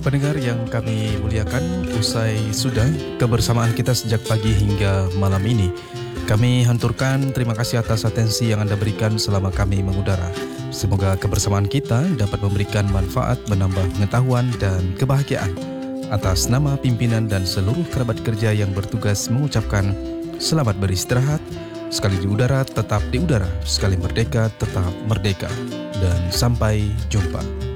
Pendengar yang kami muliakan, usai sudah kebersamaan kita sejak pagi hingga malam ini. Kami hanturkan terima kasih atas atensi yang Anda berikan selama kami mengudara. Semoga kebersamaan kita dapat memberikan manfaat, menambah pengetahuan dan kebahagiaan. Atas nama pimpinan dan seluruh kerabat kerja yang bertugas mengucapkan selamat beristirahat. Sekali di udara, tetap di udara. Sekali merdeka, tetap merdeka. Dan sampai jumpa.